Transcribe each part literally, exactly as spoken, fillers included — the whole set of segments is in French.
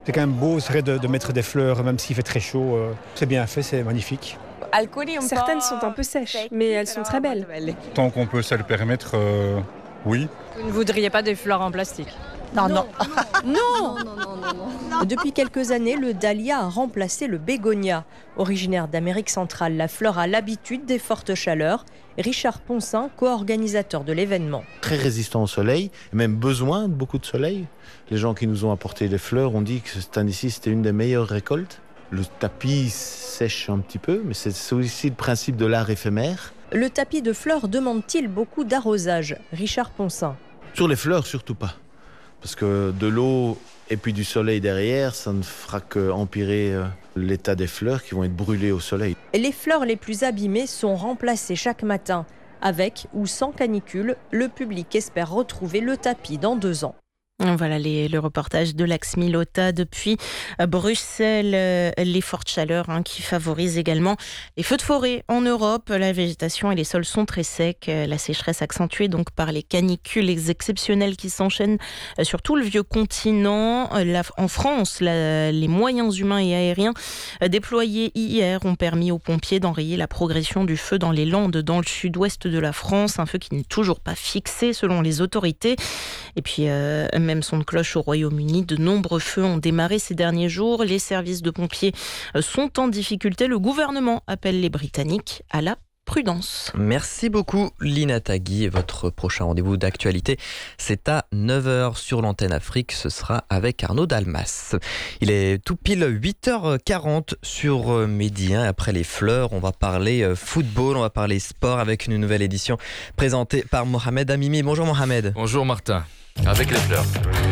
C'est quand même beau, c'est vrai de, de mettre des fleurs, même s'il fait très chaud. Euh, c'est bien fait, c'est magnifique. Certaines sont un peu sèches, mais elles sont très belles. Tant qu'on peut se le permettre, euh, oui. Vous ne voudriez pas des fleurs en plastique ? Non, non. Non, non, non, non, non, non. Depuis quelques années, le dahlia a remplacé le bégonia. Originaire d'Amérique centrale, la fleur a l'habitude des fortes chaleurs. Richard Poncin, co-organisateur de l'événement. Très résistant au soleil, même besoin de beaucoup de soleil. Les gens qui nous ont apporté les fleurs ont dit que cette année-ci, c'était une des meilleures récoltes. Le tapis sèche un petit peu, mais c'est aussi le principe de l'art éphémère. Le tapis de fleurs demande-t-il beaucoup d'arrosage ? Richard Poncin. Sur les fleurs, surtout pas. Parce que de l'eau et puis du soleil derrière, ça ne fera qu'empirer l'état des fleurs qui vont être brûlées au soleil. Les fleurs les plus abîmées sont remplacées chaque matin. Avec ou sans canicule, le public espère retrouver le tapis dans deux ans. Voilà les, le reportage de Laxmi Lotta depuis Bruxelles. Euh, les fortes chaleurs hein, qui favorisent également les feux de forêt en Europe. La végétation et les sols sont très secs. La sécheresse accentuée donc par les canicules exceptionnelles qui s'enchaînent sur tout le vieux continent. La, en France, la, les moyens humains et aériens déployés hier ont permis aux pompiers d'enrayer la progression du feu dans les Landes, dans le sud-ouest de la France. Un feu qui n'est toujours pas fixé selon les autorités. Et puis, euh, même son de cloche au Royaume-Uni, de nombreux feux ont démarré ces derniers jours. Les services de pompiers sont en difficulté. Le gouvernement appelle les Britanniques à la prudence. Merci beaucoup Lina Tagui. Et votre prochain rendez-vous d'actualité, c'est à neuf heures sur l'antenne Afrique. Ce sera avec Arnaud Dalmas. Il est tout pile huit heures quarante sur Midi. Après les fleurs, on va parler football, on va parler sport avec une nouvelle édition présentée par Mohamed Amimi. Bonjour Mohamed. Bonjour Martin. Avec les fleurs.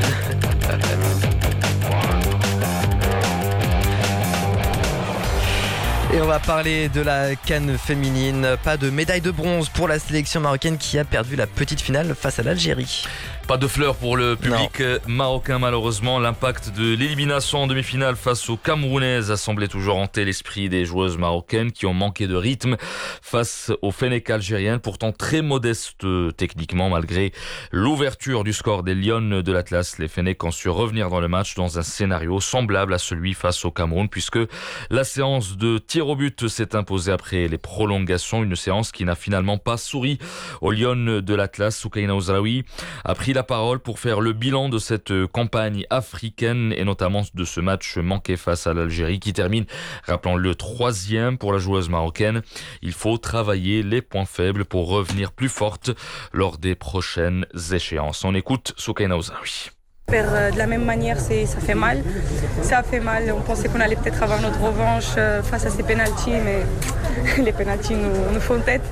Et on va parler de la CAN féminine. Pas de médaille de bronze pour la sélection marocaine qui a perdu la petite finale face à l'Algérie. Pas de fleurs pour le public non. marocain malheureusement. L'impact de l'élimination en demi-finale face aux Camerounaises a semblé toujours hanter l'esprit des joueuses marocaines qui ont manqué de rythme face aux Fennecs algériennes, pourtant très modestes techniquement malgré l'ouverture du score des Lionnes de l'Atlas. Les Fennecs ont su revenir dans le match dans un scénario semblable à celui face au Cameroun puisque la séance de tir au but s'est imposée après les prolongations, une séance qui n'a finalement pas souri aux Lionnes de l'Atlas. Soukaina Ouzraoui a pris la parole pour faire le bilan de cette campagne africaine et notamment de ce match manqué face à l'Algérie qui termine, rappelons-le, troisième pour la joueuse marocaine. Il faut travailler les points faibles pour revenir plus forte lors des prochaines échéances. On écoute Soukaina Ouzraoui. Faire de la même manière, c'est, ça fait mal. Ça fait mal. On pensait qu'on allait peut-être avoir notre revanche face à ces pénaltys, mais les pénaltys nous, nous font tête.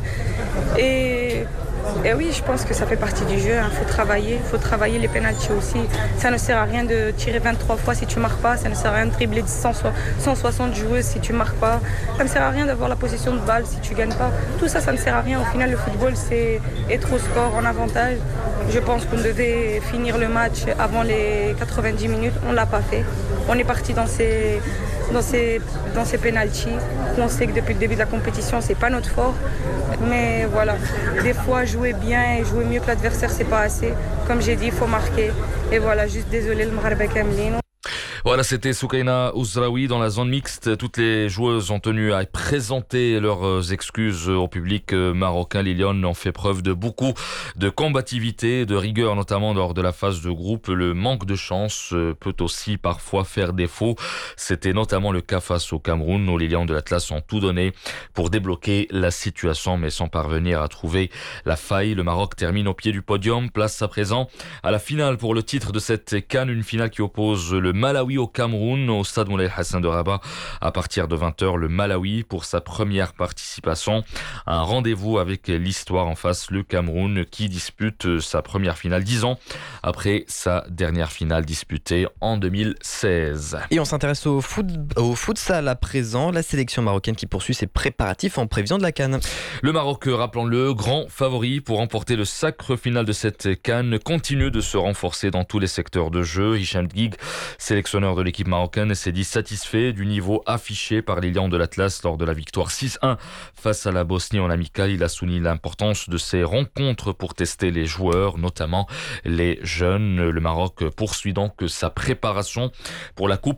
Et, et oui, je pense que ça fait partie du jeu. Il hein. faut travailler, il faut travailler les pénaltys aussi. Ça ne sert à rien de tirer vingt-trois fois si tu ne marques pas. Ça ne sert à rien de dribbler cent soixante joueuses si tu ne marques pas. Ça ne sert à rien d'avoir la possession de balle si tu ne gagnes pas. Tout ça, ça ne sert à rien. Au final, le football, c'est être au score, en avantage. Je pense qu'on devait finir le match avant les quatre-vingt-dix minutes. On ne l'a pas fait. On est parti dans ces, dans ces, dans ces pénaltys. On sait que depuis le début de la compétition, ce n'est pas notre fort. Mais voilà, des fois, jouer bien et jouer mieux que l'adversaire, ce n'est pas assez. Comme j'ai dit, il faut marquer. Et voilà, juste désolé, le Maghreb Kamlin. Voilà, c'était Soukaina Ouzraoui dans la zone mixte. Toutes les joueuses ont tenu à présenter leurs excuses au public marocain. Les Lionnes ont fait preuve de beaucoup de combativité, de rigueur, notamment lors de la phase de groupe. Le manque de chance peut aussi parfois faire défaut. C'était notamment le cas face au Cameroun, où les Lions de l'Atlas ont tout donné pour débloquer la situation, mais sans parvenir à trouver la faille. Le Maroc termine au pied du podium. Place à présent à la finale pour le titre de cette CAN, une finale qui oppose le Malawi au Cameroun, au stade Moulay Hassan de Rabat à partir de vingt heures. Le Malawi pour sa première participation. Un rendez-vous avec l'histoire en face, le Cameroun qui dispute sa première finale dix ans après sa dernière finale disputée en deux mille seize. Et on s'intéresse au, foot, au futsal à présent. La sélection marocaine qui poursuit ses préparatifs en prévision de la CAN. Le Maroc, rappelons-le, grand favori pour remporter le sacre final de cette CAN, continue de se renforcer dans tous les secteurs de jeu. Hicham Guig, sélectionneur l'entraîneur de l'équipe marocaine s'est dit satisfait du niveau affiché par les Lions de l'Atlas lors de la victoire six un face à la Bosnie en amical. Il a souligné l'importance de ces rencontres pour tester les joueurs, notamment les jeunes. Le Maroc poursuit donc sa préparation pour la Coupe